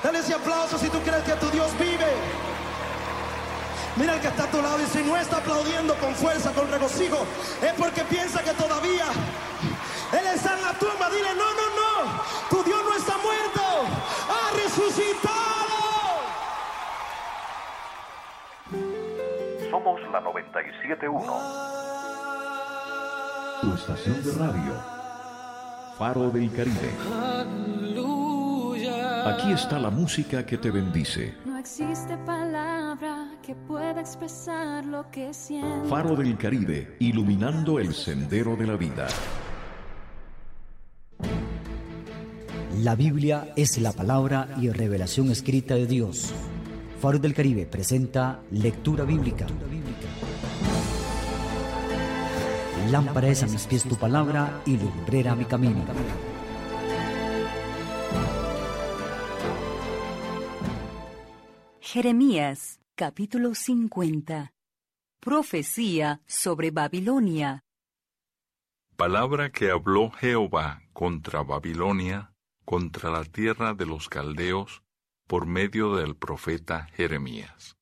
Dale ese aplauso si tú crees que tu Dios vive. Mira el que está a tu lado y si no está aplaudiendo con fuerza, con regocijo, es porque piensa que todavía Él está en la tumba. Dile, no, no, no, tu Dios no está muerto, ha resucitado. Somos la 97.1. Tu estación de radio, Faro del Caribe. Aquí está la música que te bendice. No existe palabra que pueda expresar lo que siento. Faro del Caribe, iluminando el sendero de la vida. La Biblia es la palabra y revelación escrita de Dios. Faro del Caribe presenta Lectura Bíblica. Lámpara es a mis pies tu palabra y lumbrera mi camino. Jeremías, capítulo 50. Profecía sobre Babilonia. Palabra que habló Jehová contra Babilonia, contra la tierra de los caldeos, por medio del profeta Jeremías.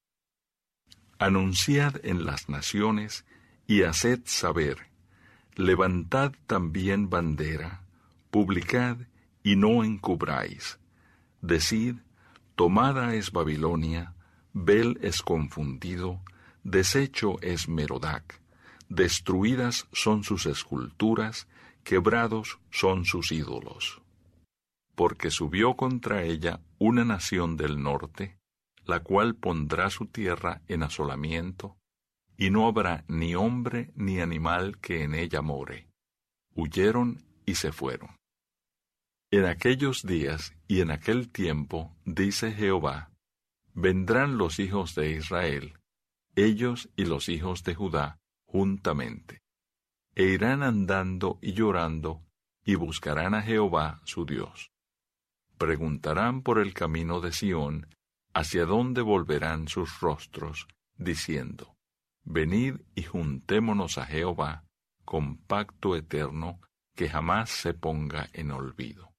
Anunciad en las naciones y haced saber, levantad también bandera, publicad y no encubráis. Decid, tomada es Babilonia, Bel es confundido, deshecho es Merodac, destruidas son sus esculturas, quebrados son sus ídolos. Porque subió contra ella una nación del norte, la cual pondrá su tierra en asolamiento, y no habrá ni hombre ni animal que en ella more. Huyeron y se fueron. En aquellos días y en aquel tiempo, dice Jehová, vendrán los hijos de Israel, ellos y los hijos de Judá, juntamente, e irán andando y llorando, y buscarán a Jehová su Dios. Preguntarán por el camino de Sión, hacia dónde volverán sus rostros, diciendo, venid y juntémonos a Jehová, con pacto eterno que jamás se ponga en olvido.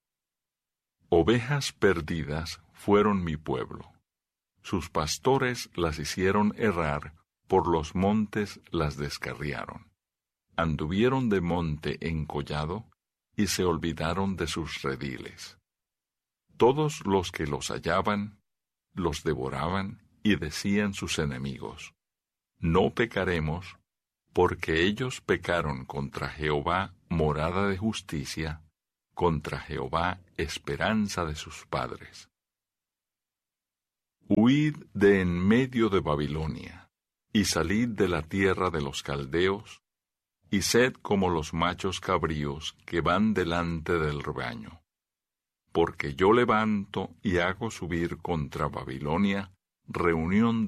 Ovejas perdidas fueron mi pueblo. Sus pastores las hicieron errar, por los montes las descarriaron. Anduvieron de monte en collado, y se olvidaron de sus rediles. Todos los que los hallaban, los devoraban, y decían sus enemigos, no pecaremos, porque ellos pecaron contra Jehová, morada de justicia, contra Jehová, esperanza de sus padres. Huid de en medio de Babilonia, y salid de la tierra de los caldeos, y sed como los machos cabríos que van delante del rebaño. Porque yo levanto y hago subir contra Babilonia reunión